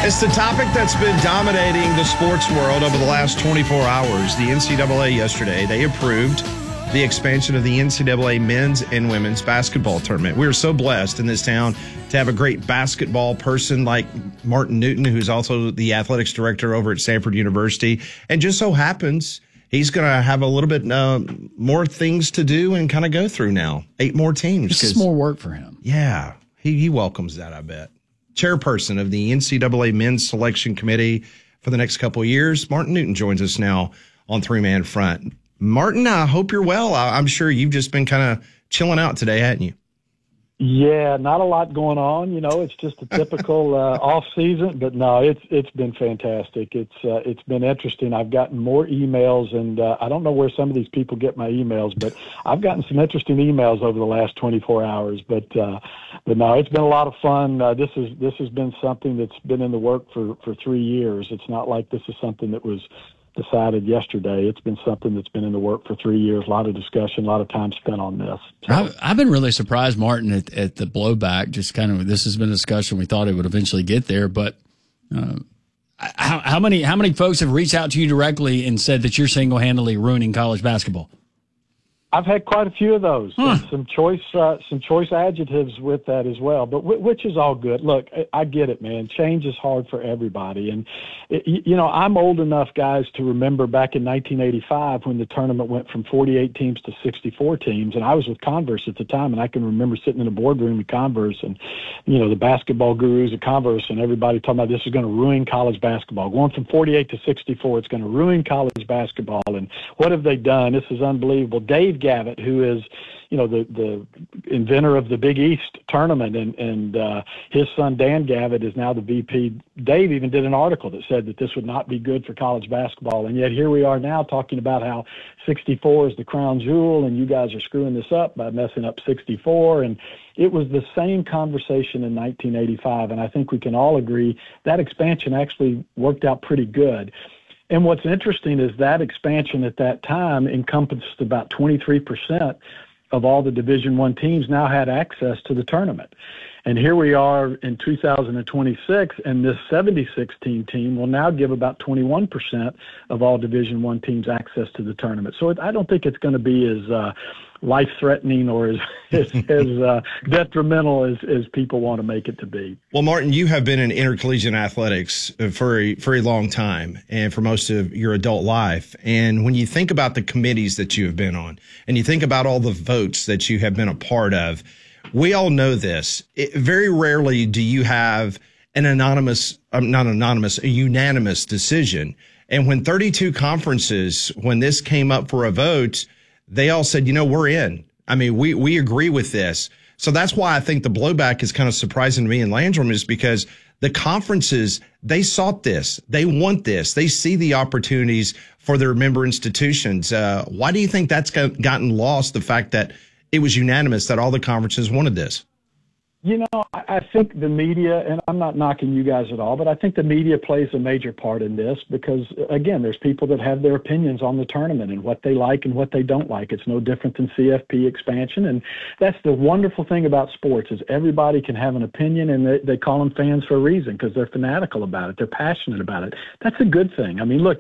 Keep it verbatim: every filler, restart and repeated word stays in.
It's the topic that's been dominating the sports world over the last twenty-four hours. The N C double A yesterday, they approved the expansion of the N C double A men's and women's basketball tournament. We are so blessed in this town to have a great basketball person like Martin Newton, who's also the athletics director over at Samford University. And just so happens he's going to have a little bit uh, more things to do and kind of go through now. Eight more teams. It's more work for him. Yeah, he, he welcomes that, I bet. Chairperson of the N C double A Men's Selection Committee for the next couple of years, Martin Newton joins us now on Three Man Front. Martin, I hope you're well. I'm sure you've just been kind of chilling out today, hadn't you? Yeah, not a lot going on. You know, it's just a typical uh, off season, but no, it's it's been fantastic. It's uh, it's been interesting. I've gotten more emails, and uh, I don't know where some of these people get my emails, but I've gotten some interesting emails over the last twenty-four hours. But uh, but no, it's been a lot of fun. Uh, this is this has been something that's been in the work for for three years. It's not like this is something that was decided yesterday. It's been something that's been in the work for three years. A lot of discussion, a lot of time spent on this. So. I've, I've been really surprised, Martin, at, at the blowback. Just kind of, this has been a discussion. We thought it would eventually get there, but uh, how, how many how many folks have reached out to you directly and said that you're single handedly ruining college basketball? I've had quite a few of those. Huh. Some choice, uh, some choice adjectives with that as well. But w- which is all good. Look, I, I get it, man. Change is hard for everybody, and it, you know I'm old enough, guys, to remember back in nineteen eighty-five when the tournament went from forty-eight teams to sixty-four teams, and I was with Converse at the time, and I can remember sitting in a boardroom with Converse, and you know the basketball gurus at Converse, and everybody talking about this is going to ruin college basketball. Going from forty-eight to sixty-four, it's going to ruin college basketball. And what have they done? This is unbelievable. Dave Gavitt, who is, you know, the, the inventor of the Big East tournament, and, and uh, his son Dan Gavitt is now the V P. Dave even did an article that said that this would not be good for college basketball, and yet here we are now talking about how sixty-four is the crown jewel, and you guys are screwing this up by messing up sixty-four. And it was the same conversation in nineteen eighty-five, and I think we can all agree that expansion actually worked out pretty good. And what's interesting is that expansion at that time encompassed about twenty-three percent of all the Division One teams now had access to the tournament. And here we are in two thousand twenty-six, and this seventy-six team team will now give about twenty-one percent of all Division One teams access to the tournament. So I don't think it's going to be as uh, life-threatening or as, as, as uh, detrimental as, as people want to make it to be. Well, Martin, you have been in intercollegiate athletics for a very long time and for most of your adult life. And when you think about the committees that you have been on and you think about all the votes that you have been a part of, we all know this. It, very rarely do you have an anonymous, um, not anonymous, a unanimous decision. And when thirty-two conferences, when this came up for a vote, they all said, you know, we're in. I mean, we, we agree with this. So that's why I think the blowback is kind of surprising to me in Landrum, is because the conferences, they sought this. They want this. They see the opportunities for their member institutions. Uh, why do you think that's gotten lost, the fact that it was unanimous that all the conferences wanted this? You know, I think the media, and I'm not knocking you guys at all, but I think the media plays a major part in this because, again, there's people that have their opinions on the tournament and what they like and what they don't like. It's no different than C F P expansion, and that's the wonderful thing about sports is everybody can have an opinion, and they, they call them fans for a reason because they're fanatical about it. They're passionate about it. That's a good thing. I mean, look,